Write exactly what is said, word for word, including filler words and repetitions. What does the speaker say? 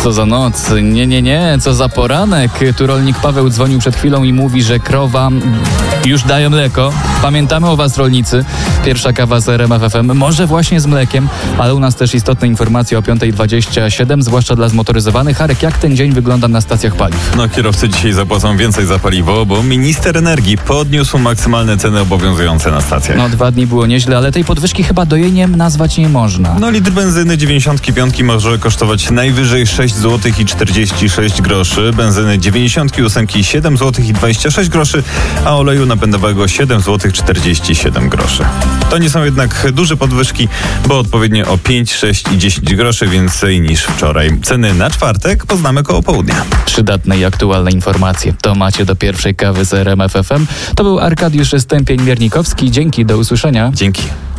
Co za noc? Nie, nie, nie. Co za poranek? Tu rolnik Paweł dzwonił przed chwilą i mówi, że krowa już daje mleko. Pamiętamy o was, rolnicy. Pierwsza kawa z R M F F M. Może właśnie z mlekiem, ale u nas też istotne informacje o piąta dwadzieścia siedem, zwłaszcza dla zmotoryzowanych. Arek, jak ten dzień wygląda na stacjach paliw? No, kierowcy dzisiaj zapłacą więcej za paliwo, bo minister energii podniósł maksymalne ceny obowiązujące na stacjach. No, dwa dni było nieźle, ale tej podwyżki chyba dojeniem nazwać nie można. No, litr benzyny dziewięćdziesiątki piątki może kosztować najwyżej sześć złotych i czterdzieści sześć groszy, benzyny dziewięćdziesiątki ósemki siedem złotych i dwadzieścia sześć groszy, a oleju napędowego siedem złotych czterdzieści siedem groszy. To nie są jednak duże podwyżki, bo odpowiednio o pięć, sześć i dziesięć groszy więcej niż wczoraj. Ceny na czwartek poznamy koło południa. Przydatne i aktualne informacje to macie do pierwszej kawy z R M F F M. To był Arkadiusz Stępień-Miernikowski. Dzięki, do usłyszenia. Dzięki.